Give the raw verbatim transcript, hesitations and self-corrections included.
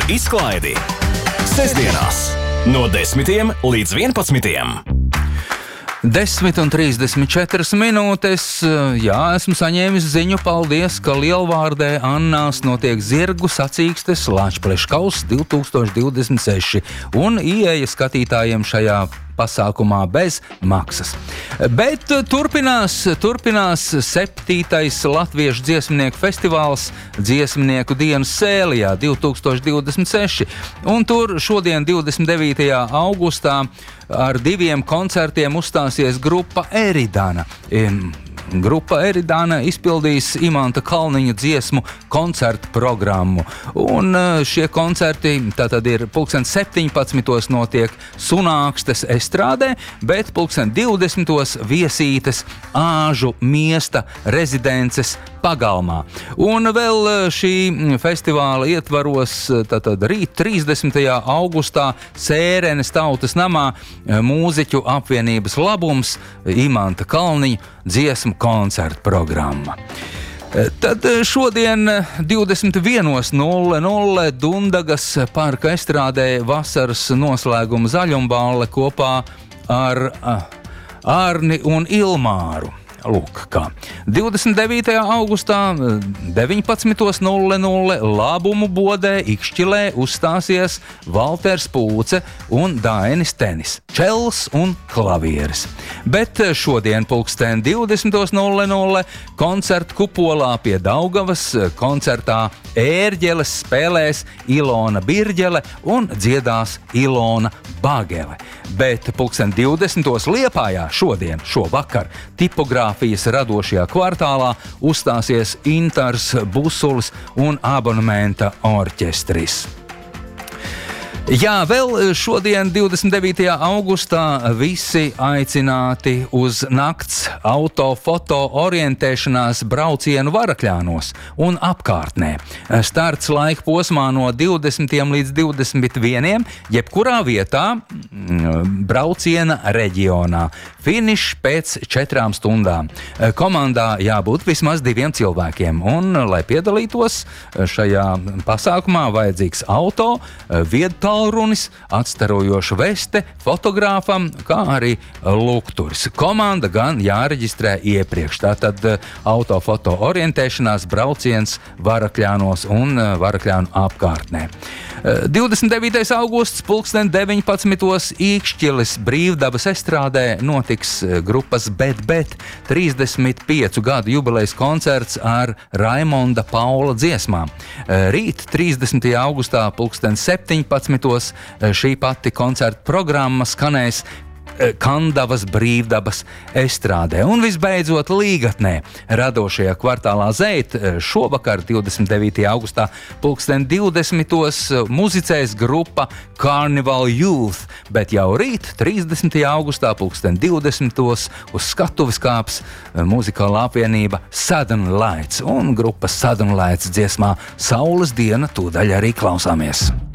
un izklaidi sestdienās no desmitiem līdz vienpadsmitiem. Desmit un trīsdesmit četras minūtes. Jā, esmu saņēmis ziņu, paldies, ka Lielvārdē Annās notiek zirgu sacīkstes Lāčpleškaus divi tūkstoši divdesmit seši un ieeja skatītājiem šajā pasākumā bez maksas. Bet turpinās, turpinās septītais Latviešu dziesmnieku festivāls Dziesmnieku dienas Sēlijā divi tūkstoši divdesmit seši. Un tur šodien divdesmit devītajā augustā ar diviem koncertiem uzstāsies grupa Eridana. Grupa Eridana izpildīs Imanta Kalniņa dziesmu koncertu programmu. Un šie koncerti tātad ir pulksten septiņpadsmitos notiek Sunākstes estrādē, bet pulksten divdesmitos viesītes Āžu miesta rezidences pagalmā. Un vēl šī festivāla ietvaros tātad rīt trīsdesmitajā augustā Sērenes tautas namā mūziķu apvienības labums Imanta Kalniņa dziesmu koncertu programma. Tad šodien divdesmit viens nulle nulle Dundagas parka estrādē vasaras noslēguma zaļumballe kopā ar Ārni un Ilmāru. Lūk, kā. divdesmit devītajā augustā deviņpadsmit nulle nulle Labumu bodē Ikšķilē uzstāsies Valters Pūce un Dainis Tenis, čels un klavieris. Bet šodien pulksten divdesmit nulle nulle koncertu kupolā pie Daugavas koncertā Ērģeles spēlēs Ilona Birģele un dziedās Ilona Bagele. Bet pulksten divdesmitos Liepājā šodien, šovakar, tipogrāfijas radošajā kvartālā uzstāsies Intars Busulis un abonementa orķestris. Jā, vēl šodien divdesmit devītajā augustā visi aicināti uz nakts autofoto orientēšanās braucienu Varakļānos un apkārtnē. Starts laika posmā no divdesmitiem līdz divdesmit vieniem, jebkurā vietā brauciena reģionā. Finišs pēc četrām stundām. Komandā jābūt vismaz diviem cilvēkiem, un, lai piedalītos šajā pasākumā, vajadzīgs auto, viedtālrunis, atstarojoša veste, fotogrāfam, kā arī lukturis. Komanda gan jāreģistrē iepriekš. Tātad autofoto orientēšanās brauciens Varakļānos un Varakļānu apkārtnē. divdesmit devītais augusts, pulksten deviņpadsmitos Ikšķiles brīvdabas estrādē notiks grupas Bet Bet trīsdesmit piecu gadu jubilejas koncerts ar Raimonda Paula dziesmām. Rīt trīsdesmitajā augustā pulksten septiņpadsmitos šī pati koncerta programma skanēs Kandavas brīvdabas estrādē. Un visbeidzot Līgatnē, radošajā kvartālā Zeit, šovakar divdesmit devītajā augustā pulksten divdesmitos muzicēs grupa Carnival Youth, bet jau rīt trīsdesmitajā augustā pulksten divdesmitos uz skatuves kāps muzikālā apvienība Southern Lights un grupa Southern Lights dziesmā Saules diena tūdaļ arī klausāmies.